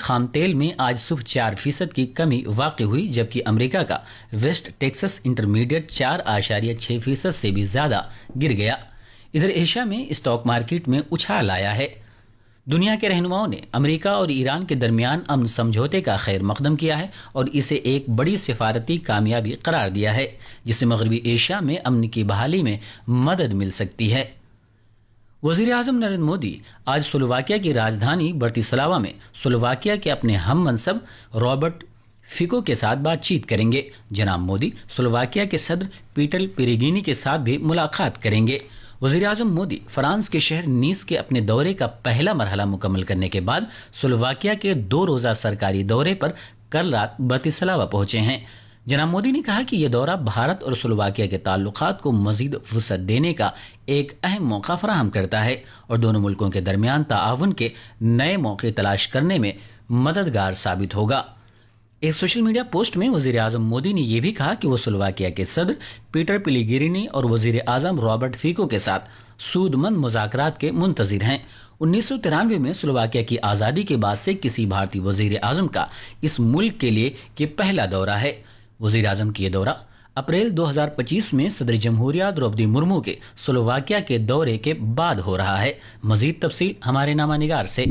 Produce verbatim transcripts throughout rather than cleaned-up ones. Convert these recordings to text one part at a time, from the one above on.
خام تیل میں آج صبح چار فیصد کی کمی واقع ہوئی، جبکہ امریکہ کا ویسٹ ٹیکسس انٹرمیڈیٹ چار اشاریہ چھ فیصد سے بھی زیادہ گر گیا۔ ادھر ایشیا میں اسٹاک مارکیٹ میں اچھال آیا ہے۔ دنیا کے رہنماؤں نے امریکہ اور ایران کے درمیان امن سمجھوتے کا خیر مقدم کیا ہے اور اسے ایک بڑی سفارتی کامیابی قرار دیا ہے، جس سے مغربی ایشیا میں امن کی بحالی میں مدد مل سکتی ہے۔ وزیر اعظم نریندر مودی آج سلوواکیہ کی راجدھانی برتیسلاوا میں سلوواکیہ کے اپنے ہم منصب رابرٹ فیکو کے ساتھ بات چیت کریں گے۔ جناب مودی سلوواکیہ کے صدر پیٹر پیریگینی کے ساتھ بھی ملاقات کریں گے۔ وزیر اعظم مودی فرانس کے شہر نیس کے اپنے دورے کا پہلا مرحلہ مکمل کرنے کے بعد سلوواکیہ کے دو روزہ سرکاری دورے پر کل رات برتیسلاوا پہنچے ہیں۔ جناب مودی نے کہا کہ یہ دورہ بھارت اور سلوواکیہ کے تعلقات کو مزید وسعت دینے کا ایک اہم موقع فراہم کرتا ہے اور دونوں ملکوں کے درمیان تعاون کے نئے موقع تلاش کرنے میں مددگار ثابت ہوگا۔ ایک سوشل میڈیا پوسٹ میں وزیر اعظم مودی نے یہ بھی کہا کہ وہ سلوواکیہ کے صدر پیٹر پیلیگرینی اور وزیر اعظم رابرٹ فیکو کے ساتھ سود مند مذاکرات کے منتظر ہیں۔ انیس سو ترانوے میں سلوواکیہ کی آزادی کے بعد سے کسی بھارتی وزیر اعظم کا اس ملک کے لیے یہ پہلا دورہ ہے۔ وزیر اعظم کی یہ دورہ اپریل دو ہزار پچیس میں صدر جمہوریہ دروپدی مرمو کے سلوواکیہ کے دورے کے بعد ہو رہا ہے۔ مزید تفصیل ہمارے نامہ نگار سے۔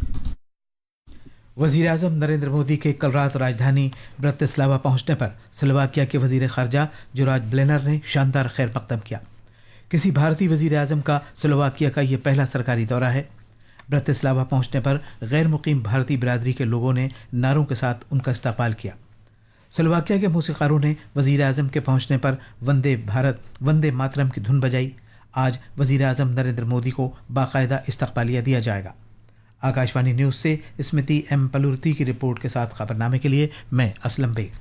وزیر اعظم نریندر مودی کے کل رات راجدھانی برتیسلاوا پہنچنے پر سلوواکیہ کے وزیر خارجہ جوراج بلینر نے شاندار خیر مقدم کیا۔ کسی بھارتی وزیر اعظم کا سلوواکیہ کا یہ پہلا سرکاری دورہ ہے۔ برتیسلاوا پہنچنے پر غیر مقیم بھارتی برادری کے لوگوں نے نعروں کے ساتھ ان کا استقبال کیا۔ سلوواکیہ کے موسیقاروں نے وزیر اعظم کے پہنچنے پر وندے بھارت وندے ماترم کی دھن بجائی۔ آج وزیر اعظم نریندر مودی کو باقاعدہ استقبالیہ دیا جائے گا۔ آکاشوانی نیوز سے اسمرتی ایم پلورتی کی رپورٹ کے ساتھ خبرنامے کے لیے میں اسلم بیگ۔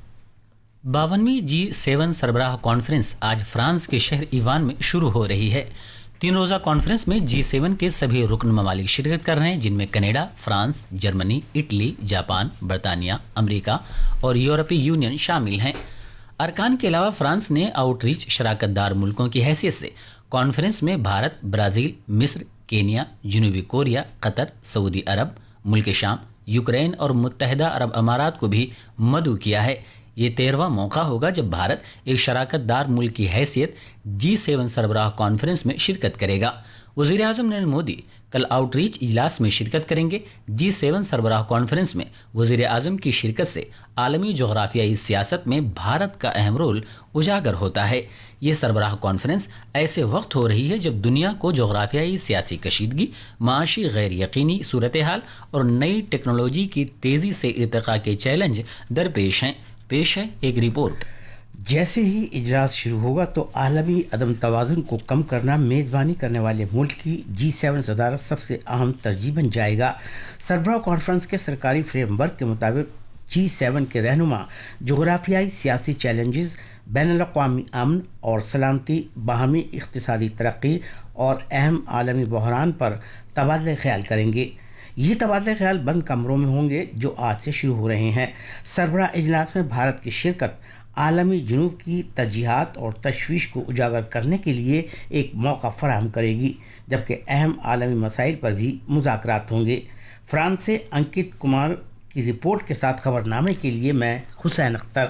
باونویں جی سیون سربراہ کانفرنس آج فرانس کے شہر ایوان میں شروع ہو رہی ہے۔ تین روزہ کانفرنس میں جی سیون کے سبھی رکن ممالک شرکت کر رہے ہیں، جن میں Canada, France, Germany, Italy, Japan, برطانیہ، امریکہ اور یورپی یونین شامل ہیں۔ ارکان کے علاوہ فرانس نے آؤٹ ریچ شراکت دار ملکوں کی حیثیت سے کانفرنس میں بھارت، برازیل، مصر، کینیا، جنوبی کوریا، قطر، سعودی عرب، ملک شام، یوکرین اور متحدہ عرب امارات کو بھی مدعو کیا ہے۔ یہ تیرہواں موقع ہوگا جب بھارت ایک شراکت دار ملک کی حیثیت جی سیون سربراہ کانفرنس میں شرکت کرے گا۔ وزیر اعظم نریندر مودی کل آؤٹ ریچ اجلاس میں شرکت کریں گے۔ جی سیون سربراہ کانفرنس میں وزیر اعظم کی شرکت سے عالمی جغرافیائی سیاست میں بھارت کا اہم رول اجاگر ہوتا ہے۔ یہ سربراہ کانفرنس ایسے وقت ہو رہی ہے جب دنیا کو جغرافیائی سیاسی کشیدگی، معاشی غیر یقینی صورتحال اور نئی ٹیکنالوجی کی تیزی سے ارتقاء کے چیلنج درپیش ہیں۔ پیش ہے ایک رپورٹ۔ جیسے ہی اجلاس شروع ہوگا تو عالمی عدم توازن کو کم کرنا میزبانی کرنے والے ملک کی جی سیون صدارت سب سے اہم ترجیح بن جائے گا۔ سربراہ کانفرنس کے سرکاری فریم ورک کے مطابق جی سیون کے رہنما جغرافیائی سیاسی چیلنجز، بین الاقوامی امن اور سلامتی، باہمی اقتصادی ترقی اور اہم عالمی بحران پر تبادلہ خیال کریں گے۔ یہ تبادلہ خیال بند کمروں میں ہوں گے جو آج سے شروع ہو رہے ہیں۔ سربراہ اجلاس میں بھارت کی شرکت عالمی جنوب کی ترجیحات اور تشویش کو اجاگر کرنے کے لیے ایک موقع فراہم کرے گی، جبکہ اہم عالمی مسائل پر بھی مذاکرات ہوں گے۔ فرانس سے انکت کمار کی رپورٹ کے ساتھ خبرنامے کے لیے میں حسین اختر۔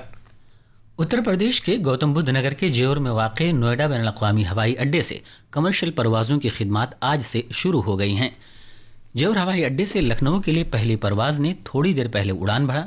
اتر پردیش کے گوتم بدھ نگر کے جیور میں واقع نوئیڈا بین الاقوامی ہوائی اڈے سے کمرشل پروازوں کی خدمات آج سے شروع ہو گئی ہیں۔ جیور ہوائی اڈے سے لکھنؤ کے لیے پہلی پرواز نے تھوڑی دیر پہلے اڑان بھرا۔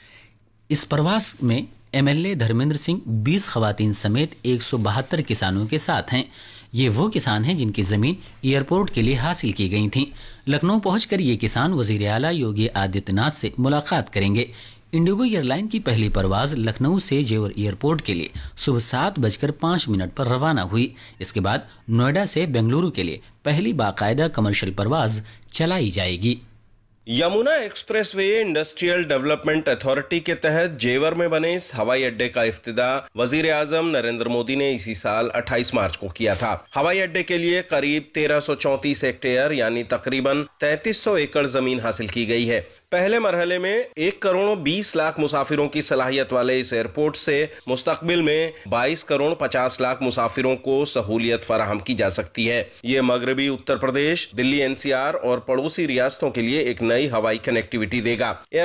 اس پرواز میں M L A Dharmendra Singh بیس خواتین سمیت ایک سو بہتر کسانوں کے ساتھ ہیں۔ یہ وہ کسان ہیں جن کی زمین ایئرپورٹ کے لیے حاصل کی گئی تھیں۔ لکھنؤ پہنچ کر یہ کسان وزیر اعلیٰ یوگی آدتیہ ناتھ سے ملاقات کریں گے۔ انڈیگو ایئر لائن کی پہلی پرواز لکھنؤ سے جیور ایئرپورٹ کے لیے صبح سات بج کر پانچ منٹ پر روانہ ہوئی۔ اس کے بعد نوئیڈا سے بنگلورو کے لیے پہلی باقاعدہ کمرشل پرواز چلائی جائے گی۔ Yamuna express way industrial development authority کے تحت جیور میں بنے اس ہوائی اڈے کا افتتاح وزیر اعظم نریندر مودی نے اسی سال اٹھائیس مارچ کو کیا تھا۔ ہوائی اڈے کے لیے قریب تیرہ سو چونتیس ہیکٹیئر یعنی تقریباً تینتیس سو ایکڑ زمین حاصل کی گئی ہے۔ پہلے مرحلے میں ایک کروڑ بیس لاکھ مسافروں کی صلاحیت والے اس ایئرپورٹ سے مستقبل میں بائیس کروڑ پچاس لاکھ مسافروں کو سہولیت فراہم کی جا سکتی ہے۔ یہ مغربی اتر پردیش، دلی این سی آر اور پڑوسی ریاستوں کے لیے ایک نئی ہوائی کنیکٹیویٹی دے گا۔